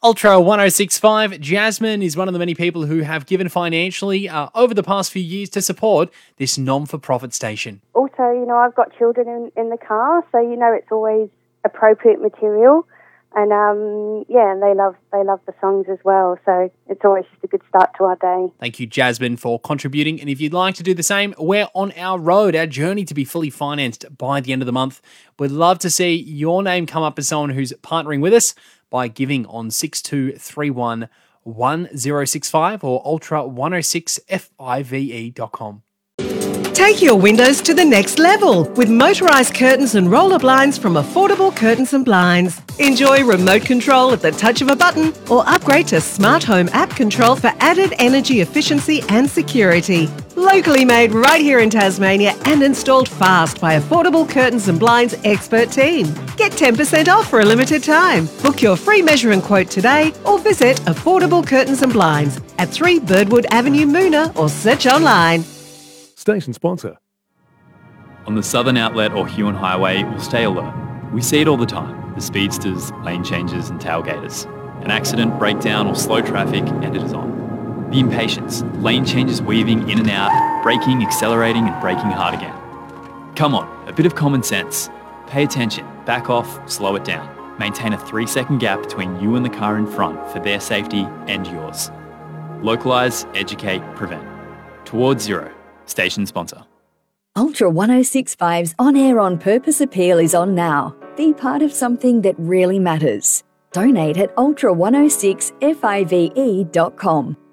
Ultra 1065, Jasmine is one of the many people who have given financially over the past few years to support this non-for-profit station. Also, I've got children in the car, so it's always appropriate material. And and they love the songs as well. So it's always just a good start to our day. Thank you, Jasmine, for contributing. And if you'd like to do the same, we're on our road, our journey to be fully financed by the end of the month. We'd love to see your name come up as someone who's partnering with us by giving on 6231 1065 or ultra106five.com. Take your windows to the next level with motorised curtains and roller blinds from Affordable Curtains and Blinds. Enjoy remote control at the touch of a button or upgrade to Smart Home app control for added energy efficiency and security. Locally made right here in Tasmania and installed fast by Affordable Curtains and Blinds expert team. Get 10% off for a limited time. Book your free measure and quote today or visit Affordable Curtains and Blinds at 3 Birdwood Avenue, Moona, or search online. Station sponsor. On the Southern Outlet or Huon Highway, we'll stay alert. We see it all the time. The speedsters, lane changes and tailgaters. An accident, breakdown or slow traffic and it is on. The impatience, lane changes weaving in and out, braking, accelerating and braking hard again. Come on, a bit of common sense. Pay attention, back off, slow it down. Maintain a 3-second gap between you and the car in front for their safety and yours. Localise, educate, prevent. Towards Zero. Station sponsor. Ultra 1065's On Air On Purpose appeal is on now. Be part of something that really matters. Donate at ultra106five.com.